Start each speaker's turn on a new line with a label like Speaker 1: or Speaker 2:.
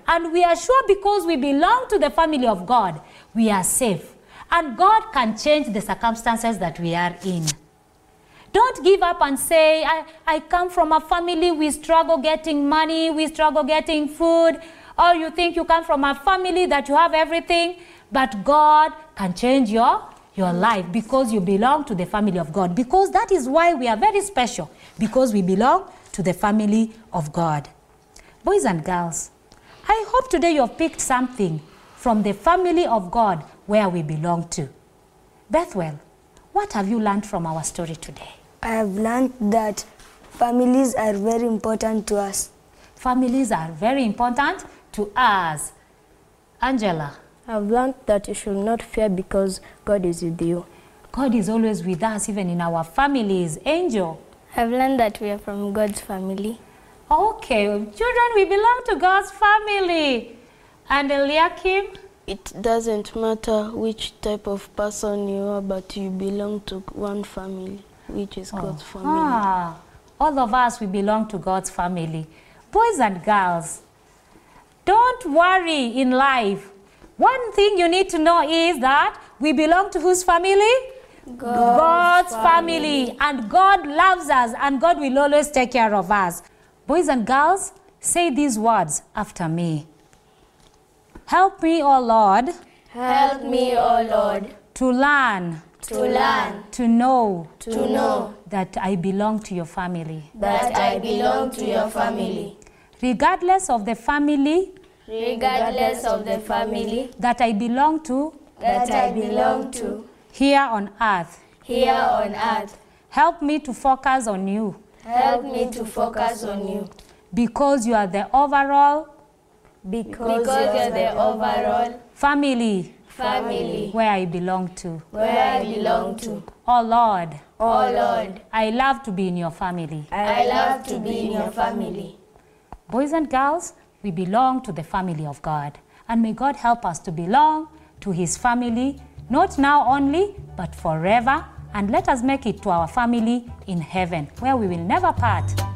Speaker 1: And we are sure because we belong to the family of God, we are safe. And God can change the circumstances that we are in. Don't give up and say, I come from a family, we struggle getting money, we struggle getting food. Or you think you come from a family that you have everything, but God can change your life because you belong to the family of God. Because that is why we are very special, because we belong to the family of God. Boys and girls, I hope today you have picked something from the family of God where we belong to. Bethwell, what have you learned from our story today?
Speaker 2: I have learned that families are very important to us.
Speaker 1: Families are very important to us. Angela?
Speaker 3: I've learned that you should not fear because God is with you.
Speaker 1: God is always with us, even in our families. Angel?
Speaker 4: I've learned that we are from God's family.
Speaker 1: Okay, children, we belong to God's family. And Eliakim?
Speaker 5: It doesn't matter which type of person you are, but you belong to one family, which is God's family.
Speaker 1: All of us, we belong to God's family. Boys and girls, don't worry in life. One thing you need to know is that we belong to whose family? God's family. And God loves us, and God will always take care of us. Boys and girls, say these words after me. Help me, O Lord.
Speaker 4: Help me, O Lord.
Speaker 1: To learn. To know. That I belong to your family.
Speaker 4: That I belong to your family.
Speaker 1: Regardless of the family.
Speaker 4: Regardless of the family.
Speaker 1: That I belong to.
Speaker 4: That I belong to.
Speaker 1: Here on earth.
Speaker 4: Here on earth.
Speaker 1: Help me to focus on you.
Speaker 4: Help me to focus on you.
Speaker 1: Because you are the overall.
Speaker 4: Because you are the overall
Speaker 1: family.
Speaker 4: Family.
Speaker 1: Where I belong to.
Speaker 4: Where I belong to.
Speaker 1: Oh Lord.
Speaker 4: Oh Lord.
Speaker 1: I love to be in your family.
Speaker 4: I love to be in your family.
Speaker 1: Boys and girls, we belong to the family of God. And may God help us to belong to his family, not now only, but forever. And let us make it to our family in heaven, where we will never part.